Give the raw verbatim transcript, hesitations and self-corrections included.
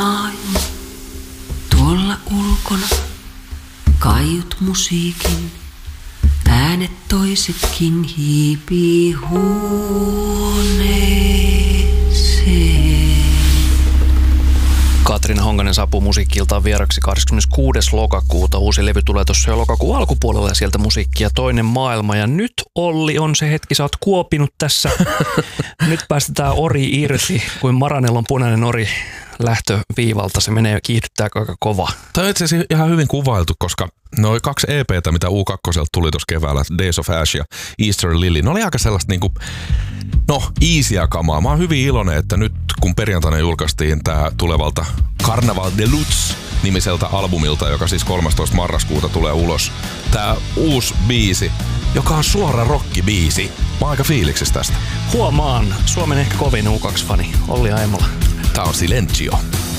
maailma tuolla ulkona. Kaiut musiikin, äänet toisetkin hiipii huoneeseen. Katriina Honkanen saapuu Musiikki-iltaan vieraksi kahdeskymmeneskuudes lokakuuta. Uusi levy tulee tuossa jo lokakuun alkupuolella ja sieltä musiikkia Toinen maailma. Ja nyt Olli on se hetki, sä oot kuopinut tässä. Nyt päästetään ori irti, kuin Maranellon punainen ori lähtöviivalta. Se menee kiihdyttää aika kova. Tämä on itse asiassa ihan hyvin kuvailtu, koska noi kaksi E P:tä, mitä U kaksi tuli tuossa keväällä, Days of Ash ja Easter Lily, ne oli aika sellaista niinku, no, easyä kamaa. Mä oon hyvin iloinen, että nyt kun perjantaina julkaistiin tää tulevalta Carnaval de Lutz -nimiseltä albumilta, joka siis kolmastoista marraskuuta tulee ulos, tää uusi biisi, joka on suora rockibiisi. Mä oon aika fiiliksissä tästä. Huomaan, Suomen ehkä kovin U kaksi -fani Olli Aimola. Tää on Silentio.